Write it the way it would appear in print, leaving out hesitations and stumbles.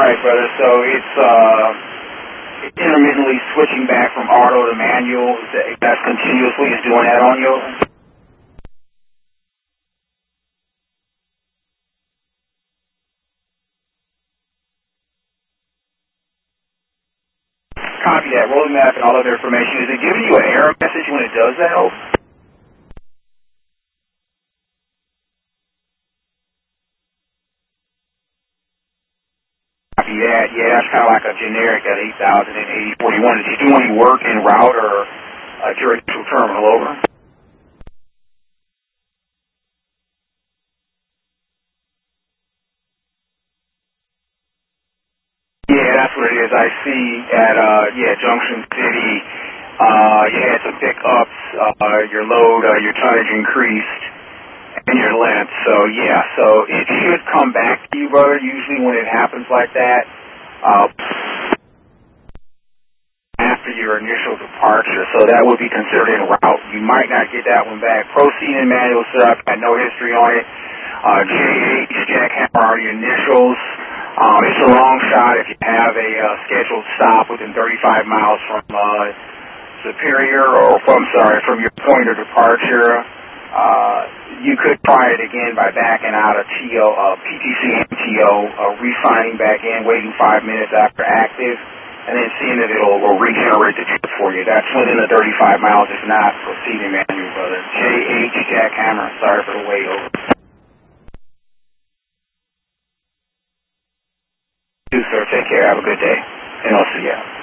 right, brother. So it's intermittently switching back from auto to manual. That's continuously is doing that on you. Copy that. Rolling map and all other information. Is it giving you an error message when it does that? Copy that. Yeah, that's kind of like a generic at 8,000 and 8041. Did you do any work en route or during to terminal over? Yeah, that's what it is. I see at Junction City. You had some pickups. Your load, your tonnage increased, and your length. So yeah, so it should come back to you, brother. Usually when it happens like that, after your initial departure. So that would be considered en route. You might not get that one back. Proceed in manual setup. Had no history on it. JH, jackhammer are your initials. It's a long shot if you have a scheduled stop within 35 miles from Superior, or from your point of departure. You could try it again by backing out of PTC MTO, re-signing back in, waiting 5 minutes after active, and then seeing if it'll regenerate the trip for you. That's within the 35 miles. If not, proceed in manual, brother. JH, jackhammer. Sorry for the wait. Over. Sir, take care. Have a good day, and I'll see you.